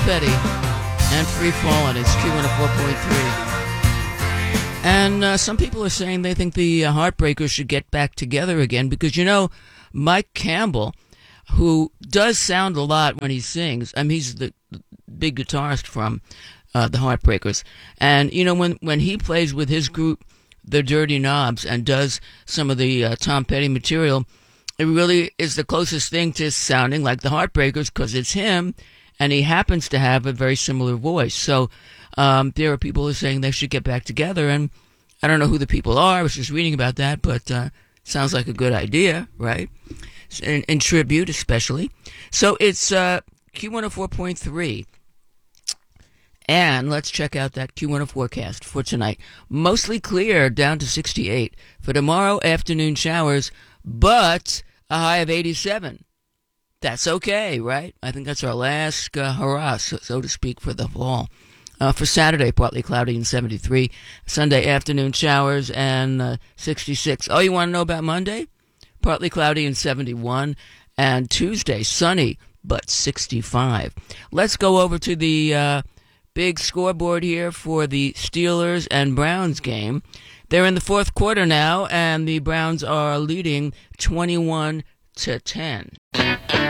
Petty and Free Fallin'. It's Q104.3. And some people are saying they think the Heartbreakers should get back together again because, Mike Campbell, who does sound a lot when he sings, he's the big guitarist from the Heartbreakers. And, when he plays with his group, the Dirty Knobs, and does some of the Tom Petty material, it really is the closest thing to sounding like the Heartbreakers because it's him, and he happens to have a very similar voice. So there are people who are saying they should get back together, and I don't know who the people are. I was just reading about that, but sounds like a good idea, right? In tribute, especially. So it's Q104.3. And let's check out that Q104 forecast for tonight. Mostly clear, down to 68. For tomorrow, afternoon showers, but a high of 87. That's okay, right? I think that's our last hurrah, so to speak, for the fall. For Saturday, partly cloudy and 73. Sunday, afternoon showers and 66. Oh, you want to know about Monday? Partly cloudy and 71. And Tuesday, sunny, but 65. Let's go over to the big scoreboard here for the Steelers and Browns game. They're in the fourth quarter now, and the Browns are leading 21-10.